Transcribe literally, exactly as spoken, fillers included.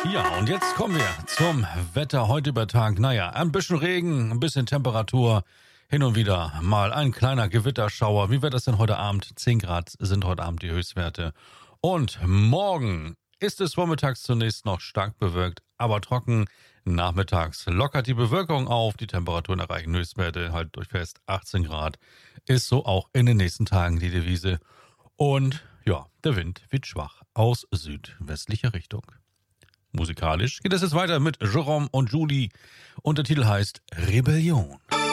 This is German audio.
Ja, und jetzt kommen wir zum Wetter heute über Tag. Naja, ein bisschen Regen, ein bisschen Temperatur, hin und wieder mal ein kleiner Gewitterschauer. Wie wird das denn heute Abend? zehn Grad sind heute Abend die Höchstwerte. Und morgen ist es vormittags zunächst noch stark bewölkt, aber trocken. Nachmittags lockert die Bewölkung auf. Die Temperaturen erreichen Höchstwerte halt durch fest achtzehn Grad. Ist so auch in den nächsten Tagen die Devise. Und ja, der Wind wird schwach aus südwestlicher Richtung. Musikalisch geht es jetzt weiter mit Jerome und Julie und der Titel heißt Rebellion.